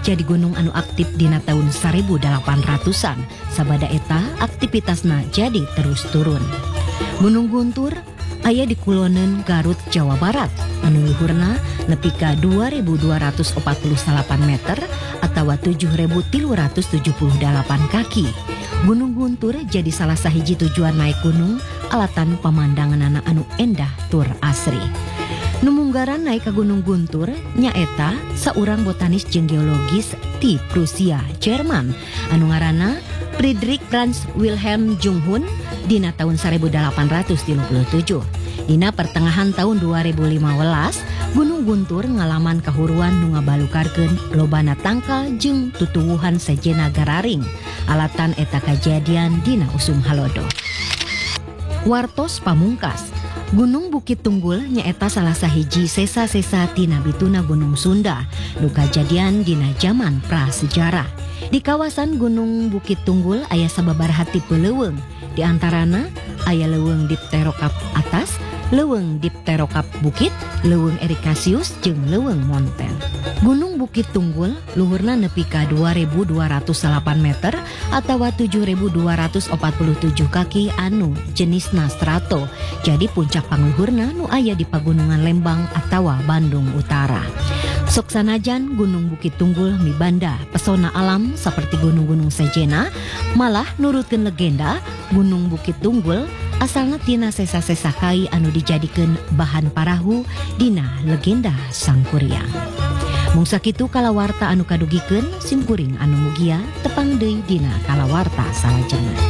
jadi gunung anu aktif dina tahun 1800-an. Sabada eta aktivitasna jadi terus turun. Gunung Guntur aya di kulonen Garut, Jawa Barat. Anu luhurna nepi ka 2.248 meter atau 7.378 kaki. Gunung Guntur jadi salah sahiji tujuan naik gunung alatan pemandangan anu endah tur asri. Numunggaran naik ke Gunung Guntur nyaeta saurang botanis jeung geologis ti Prusia, Jerman anu ngaranna Friedrich Franz Wilhelm Junghun dina tahun 1857. Dina pertengahan tahun 2015, Gunung Guntur ngalaman kahuruan nu ngabalukarkeun lobana tangkal jeung tutuwuhan sejenna gararing. Alatan eta kajadian dina usum halodo. Wartos pamungkas, Gunung Bukit Tunggul nyaeta salah sahiji sesa-sesa tina bituna Gunung Sunda nu kajadian dina zaman prasejarah. Di kawasan Gunung Bukit Tunggul aya sababaraha tipe leuweung. Di antarana aya leuweung Dipterokap atas, leuweung Dipterokap bukit, leuweung Ericasius jeung leuweung Monten. Gunung Bukit Tunggul luhurna nepi ka 2.208 meter atau 7.247 kaki anu jenisna strato. Jadi puncak pangluhurna nu aya di Pagunungan Lembang atau Bandung Utara. Sok sanajan Gunung Bukit Tunggul mibanda pesona alam seperti gunung-gunung sejenna, malah nurutkeun legenda Gunung Bukit Tunggul asalna tina sesa-sesa kai anu dijadikeun bahan parahu dina legenda Sang Kuryang. Mung sakitu kalawarta anu kadugikeun simkuring anu mugia tepang deui dina kalawarta salajengna.